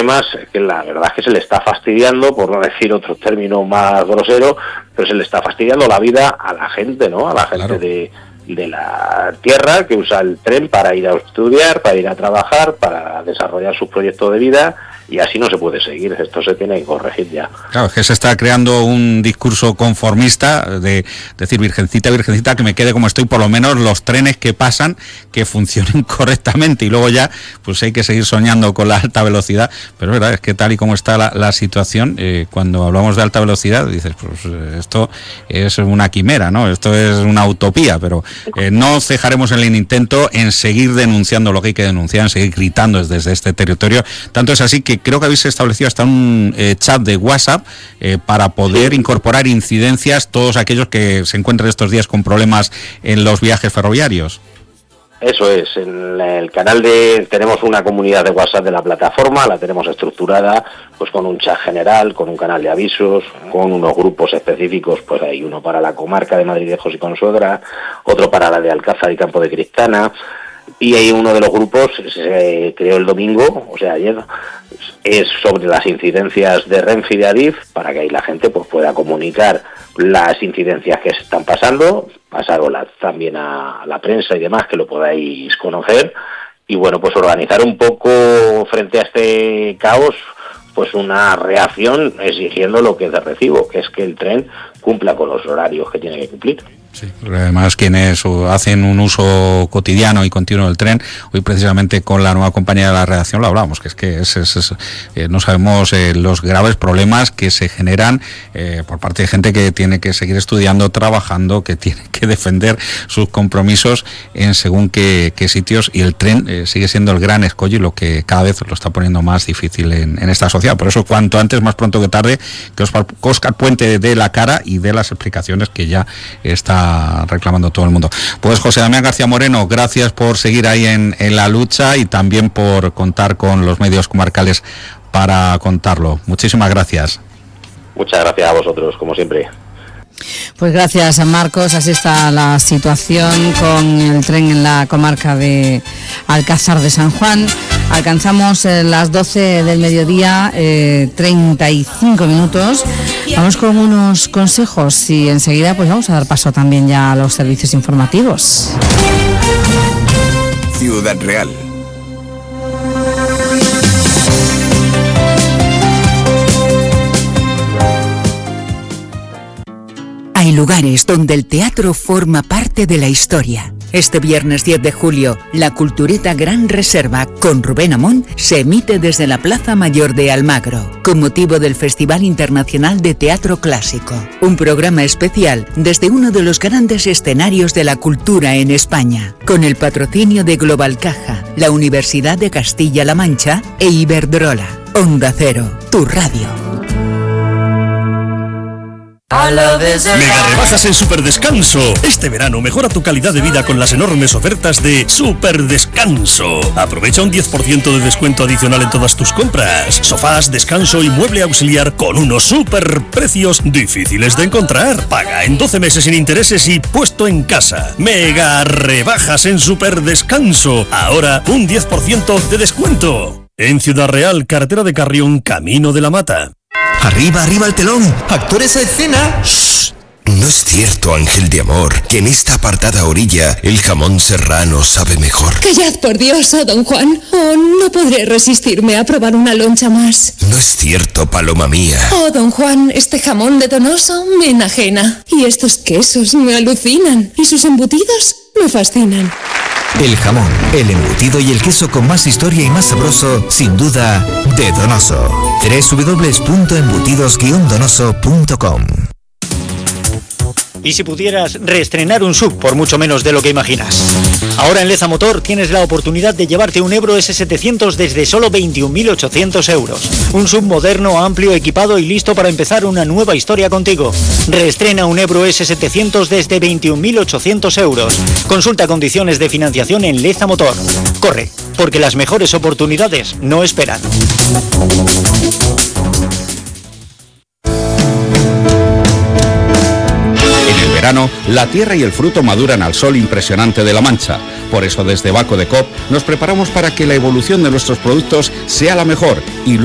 problemas que la verdad es que se le está fastidiando, por no decir otro término más grosero, pero se le está fastidiando la vida a la gente, ¿no? A la gente claro. de la tierra, que usa el tren para ir a estudiar, para ir a trabajar, para desarrollar sus proyectos de vida, y así no se puede seguir. Esto se tiene que corregir ya. Claro, es que se está creando un discurso conformista de decir, virgencita, virgencita, que me quede como estoy, por lo menos los trenes que pasan, que funcionen correctamente, y luego ya pues hay que seguir soñando con la alta velocidad. Pero es verdad, es que tal y como está la situación, cuando hablamos de alta velocidad, dices, pues esto es una quimera, ¿no? Esto es una utopía, pero no cejaremos en el intento en seguir denunciando lo que hay que denunciar, en seguir gritando desde este territorio. Tanto es así que creo que habéis establecido hasta un chat de WhatsApp para poder incorporar incidencias todos aquellos que se encuentran estos días con problemas en los viajes ferroviarios. Eso es, en el canal tenemos una comunidad de WhatsApp de la plataforma, la tenemos estructurada pues con un chat general, con un canal de avisos, con unos grupos específicos, pues hay uno para la comarca de Madridejos y Consuegra, otro para la de Alcázar y Campo de Cristana, y hay uno de los grupos, se creó el domingo, o sea ayer, es sobre las incidencias de Renfe y de Adif, para que ahí la gente pues pueda comunicar las incidencias que se están pasároslas también a la prensa y demás, que lo podáis conocer, y bueno, pues organizar un poco frente a este caos, pues una reacción exigiendo lo que es de recibo, que es que el tren cumpla con los horarios que tiene que cumplir. Sí, además quienes hacen un uso cotidiano y continuo del tren, hoy precisamente con la nueva compañía de la redacción lo hablábamos, que no sabemos los graves problemas que se generan por parte de gente que tiene que seguir estudiando, trabajando, que tiene que defender sus compromisos en según qué sitios, y el tren sigue siendo el gran escollo y lo que cada vez lo está poniendo más difícil en esta sociedad. Por eso, cuanto antes, más pronto que tarde, que Óscar Puente dé la cara y dé las explicaciones que ya está reclamando todo el mundo. Pues José Damián García Moreno, gracias por seguir ahí en la lucha y también por contar con los medios comarcales para contarlo. Muchísimas gracias. Muchas gracias a vosotros, como siempre. Pues gracias a Marcos, así está la situación con el tren en la comarca de Alcázar de San Juan. Alcanzamos las 12 del mediodía, 35 minutos. Vamos con unos consejos y enseguida pues vamos a dar paso también ya a los servicios informativos. Ciudad Real. Hay lugares donde el teatro forma parte de la historia. Este viernes 10 de julio, la Cultureta Gran Reserva con Rubén Amón se emite desde la Plaza Mayor de Almagro, con motivo del Festival Internacional de Teatro Clásico. Un programa especial desde uno de los grandes escenarios de la cultura en España, con el patrocinio de Global Caja, la Universidad de Castilla-La Mancha e Iberdrola. Onda Cero, tu radio. Mega rebajas en Superdescanso. Este verano mejora tu calidad de vida con las enormes ofertas de Superdescanso. Aprovecha un 10% de descuento adicional en todas tus compras. Sofás, descanso y mueble auxiliar con unos super precios difíciles de encontrar. Paga en 12 meses sin intereses y puesto en casa. Mega rebajas en Superdescanso. Ahora un 10% de descuento. En Ciudad Real, carretera de Carrión, Camino de la Mata. Arriba, arriba el telón. Actores a escena. Shh. No es cierto, ángel de amor, que en esta apartada orilla el jamón serrano sabe mejor. Callad, por Dios, oh don Juan. Oh, no podré resistirme a probar una loncha más. No es cierto, paloma mía. Oh, don Juan, este jamón de Donoso me enajena. Y estos quesos me alucinan. Y sus embutidos me fascinan. El jamón, el embutido y el queso con más historia y más sabroso, sin duda, de Donoso. www.embutidos-donoso.com. ¿Y si pudieras reestrenar un SUV por mucho menos de lo que imaginas? Ahora en Leza Motor tienes la oportunidad de llevarte un Ebro S700 desde solo 21.800 euros. Un SUV moderno, amplio, equipado y listo para empezar una nueva historia contigo. Reestrena un Ebro S700 desde 21.800 euros. Consulta condiciones de financiación en Leza Motor. Corre, porque las mejores oportunidades no esperan. Verano, la tierra y el fruto maduran al sol impresionante de La Mancha. Por eso desde Baco de Coop nos preparamos para que la evolución de nuestros productos sea la mejor y